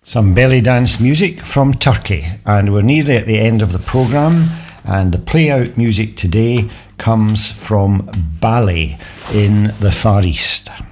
Some belly dance music from Turkey, and we're nearly at the end of the programme, and the play-out music today comes from Bali in the Far East.